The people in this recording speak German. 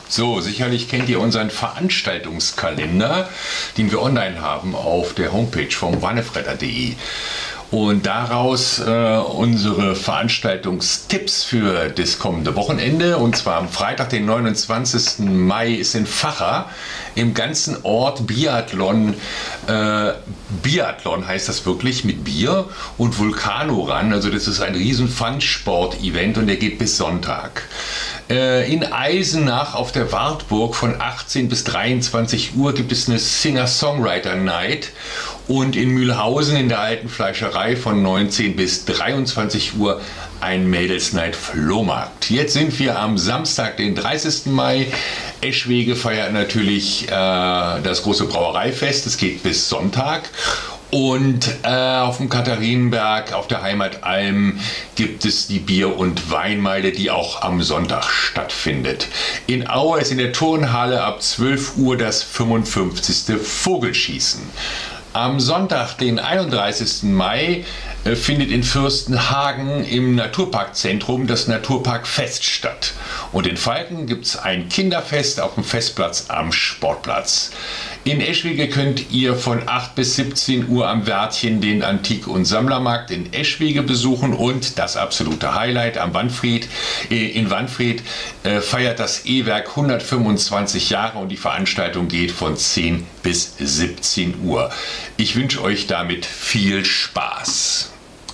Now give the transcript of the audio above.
So, sicherlich kennt ihr unseren Veranstaltungskalender, den wir online haben auf der Homepage vom wannefretter.de. Und daraus unsere Veranstaltungstipps für das kommende Wochenende. Und zwar am Freitag, den 29. Mai, ist in Vacha im ganzen Ort Biathlon. Biathlon heißt das wirklich, mit Bier und Vulcano-Run. Also das ist ein riesen Fun-Sport-Event und der geht bis Sonntag. In Eisenach auf der Wartburg von 18 bis 23 Uhr gibt es eine Singer-Songwriter-Night und in Mühlhausen in der alten Fleischerei von 19 bis 23 Uhr ein Mädels-Night-Flohmarkt. Jetzt sind wir am Samstag, den 30. Mai. Eschwege feiert natürlich das große Brauereifest. Es geht bis Sonntag. Und auf dem Katharinenberg, auf der Heimatalm, gibt es die Bier- und Weinmeile, die auch am Sonntag stattfindet. In Aue ist in der Turnhalle ab 12 Uhr das 55. Vogelschießen. Am Sonntag, den 31. Mai, findet in Fürstenhagen im Naturparkzentrum das Naturparkfest statt. Und in Falken gibt es ein Kinderfest auf dem Festplatz am Sportplatz. In Eschwege könnt ihr von 8 bis 17 Uhr am Wärtchen den Antik- und Sammlermarkt in Eschwege besuchen und das absolute Highlight am Wanfried. In Wanfried feiert das E-Werk 125 Jahre und die Veranstaltung geht von 10 bis 17 Uhr. Ich wünsche euch damit viel Spaß.